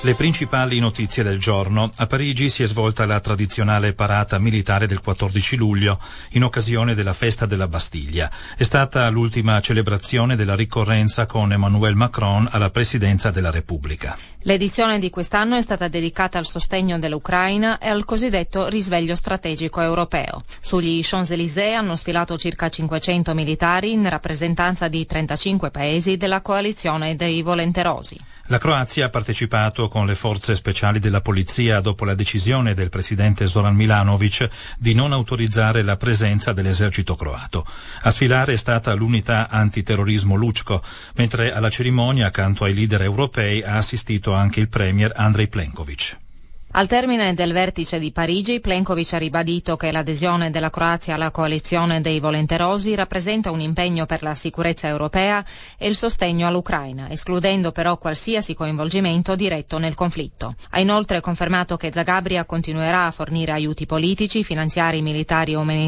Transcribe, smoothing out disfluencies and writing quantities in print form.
Le principali notizie del giorno. A Parigi si è svolta la tradizionale parata militare del 14 luglio in occasione della festa della Bastiglia. È stata l'ultima celebrazione della ricorrenza con Emmanuel Macron alla presidenza della Repubblica. L'edizione di quest'anno è stata dedicata al sostegno dell'Ucraina e al cosiddetto risveglio strategico europeo. Sugli Champs-Élysées hanno sfilato circa 500 militari in rappresentanza di 35 paesi della coalizione dei volenterosi. La Croazia ha partecipato con le forze speciali della polizia dopo la decisione del presidente Zoran Milanovic di non autorizzare la presenza dell'esercito croato. A sfilare è stata l'unità antiterrorismo Lučko, mentre alla cerimonia accanto ai leader europei ha assistito anche il premier Andrej Plenković. Al termine del vertice di Parigi, Plenković ha ribadito che l'adesione della Croazia alla coalizione dei volenterosi rappresenta un impegno per la sicurezza europea e il sostegno all'Ucraina, escludendo però qualsiasi coinvolgimento diretto nel conflitto. Ha inoltre confermato che Zagabria continuerà a fornire aiuti politici, finanziari, militari e umanitari